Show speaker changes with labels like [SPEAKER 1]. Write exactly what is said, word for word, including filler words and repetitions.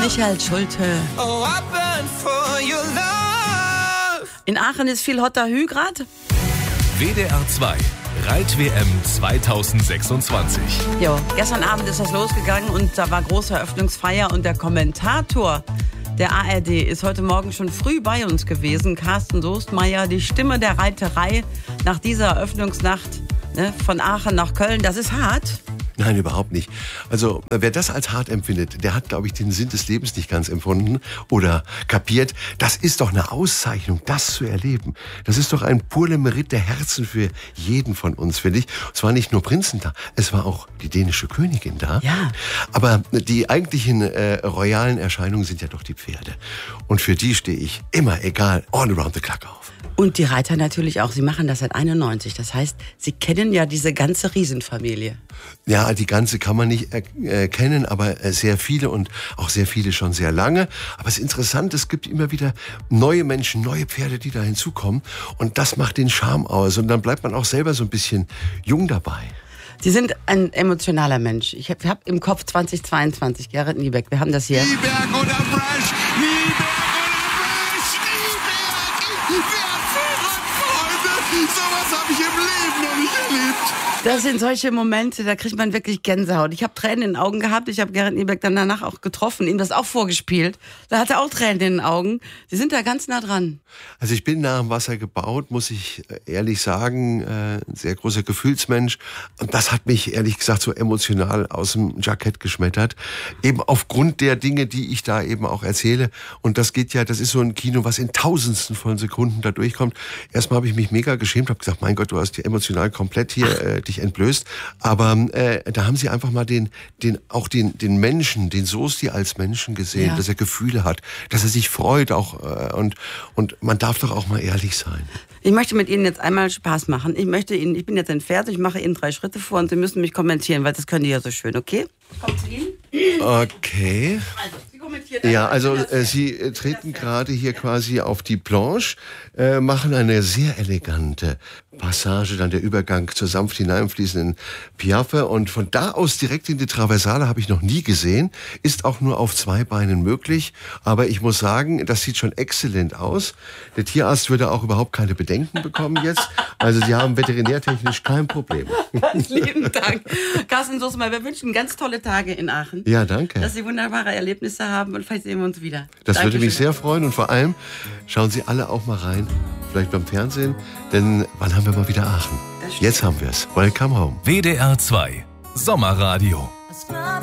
[SPEAKER 1] Michael Schulte.
[SPEAKER 2] Oh, I burn for your love.
[SPEAKER 1] In Aachen ist viel hotter Hü grad.
[SPEAKER 3] W D R zwei Reit-W M zweitausendsechsundzwanzig.
[SPEAKER 1] Jo, gestern Abend ist das losgegangen und da war große Eröffnungsfeier und der Kommentator der A R D ist heute Morgen schon früh bei uns gewesen. Carsten Soestmeier, die Stimme der Reiterei nach dieser Eröffnungsnacht, ne, von Aachen nach Köln. Das ist hart.
[SPEAKER 4] Nein, überhaupt nicht. Also wer das als hart empfindet, der hat, glaube ich, den Sinn des Lebens nicht ganz empfunden oder kapiert. Das ist doch eine Auszeichnung, das zu erleben. Das ist doch ein pure Merit der Herzen für jeden von uns, finde ich. Es war nicht nur Prinzen da, es war auch die dänische Königin da.
[SPEAKER 1] Ja.
[SPEAKER 4] Aber die eigentlichen äh, royalen Erscheinungen sind ja doch die Pferde. Und für die stehe ich immer, egal, all around the clock auf.
[SPEAKER 1] Und die Reiter natürlich auch. Sie machen das seit einundneunzig. Das heißt, Sie kennen ja diese ganze Riesenfamilie.
[SPEAKER 4] Ja, die ganze kann man nicht erkennen, aber sehr viele und auch sehr viele schon sehr lange. Aber es ist interessant, es gibt immer wieder neue Menschen, neue Pferde, die da hinzukommen. Und das macht den Charme aus. Und dann bleibt man auch selber so ein bisschen jung dabei.
[SPEAKER 1] Sie sind ein emotionaler Mensch. Ich habe hab im Kopf zweitausendzweiundzwanzig, Gerrit Niebeck. Wir haben das hier.
[SPEAKER 2] Nieberg oder Fresh, Nieberg oder Fresh, Nieberg, Freunde, sowas habe ich im Leben noch nicht erlebt.
[SPEAKER 1] Das sind solche Momente, da kriegt man wirklich Gänsehaut. Ich habe Tränen in den Augen gehabt. Ich habe Gerrit Niebeck dann danach auch getroffen, ihm das auch vorgespielt. Da hat er auch Tränen in den Augen. Sie sind da ganz nah dran.
[SPEAKER 4] Also ich bin nah am Wasser gebaut, muss ich ehrlich sagen. Äh, ein sehr großer Gefühlsmensch. Und das hat mich ehrlich gesagt so emotional aus dem Jackett geschmettert. Eben aufgrund der Dinge, die ich da eben auch erzähle. Und das geht ja, das ist so ein Kino, was in Tausendsten von Sekunden da durchkommt. Erstmal habe ich mich mega geschämt, habe gesagt, mein Gott, du hast dir emotional komplett hier äh, dich entblößt. Aber äh, da haben sie einfach mal den, den auch den, den Menschen, den Soesti als Menschen gesehen,
[SPEAKER 1] Ja.
[SPEAKER 4] dass er Gefühle hat, dass er sich freut auch äh, und und man darf doch auch mal ehrlich sein.
[SPEAKER 1] Ich möchte mit Ihnen jetzt einmal Spaß machen. Ich möchte Ihnen, ich bin jetzt ein Pferd, ich mache Ihnen drei Schritte vor und Sie müssen mich kommentieren, weil das können die ja so schön, okay? Kommt zu Ihnen.
[SPEAKER 4] Okay.
[SPEAKER 1] Also, Sie kommentieren.
[SPEAKER 4] Ja, also
[SPEAKER 1] Das
[SPEAKER 4] äh,
[SPEAKER 1] Pferd.
[SPEAKER 4] Sie äh, treten gerade hier quasi auf die Planche, äh, machen eine sehr elegante Passage, dann der Übergang zur sanft hineinfließenden Piaffe und von da aus direkt in die Traversale habe ich noch nie gesehen, ist auch nur auf zwei Beinen möglich, aber ich muss sagen, das sieht schon exzellent aus. Der Tierarzt würde auch überhaupt keine Bedenken bekommen jetzt, also Sie haben veterinärtechnisch kein Problem.
[SPEAKER 1] Ganz lieben Dank. Carsten Soestmeier, wir wünschen ganz tolle Tage in Aachen.
[SPEAKER 4] Ja, danke.
[SPEAKER 1] Dass Sie wunderbare Erlebnisse haben und vielleicht sehen wir uns wieder.
[SPEAKER 4] Das würde mich
[SPEAKER 1] Dankeschön.
[SPEAKER 4] sehr freuen und vor allem schauen Sie alle auch mal rein, vielleicht beim Fernsehen, denn wann haben wir mal wieder Aachen? Jetzt haben wir es. Welcome home.
[SPEAKER 3] W D R zwei Sommerradio.
[SPEAKER 5] A scrub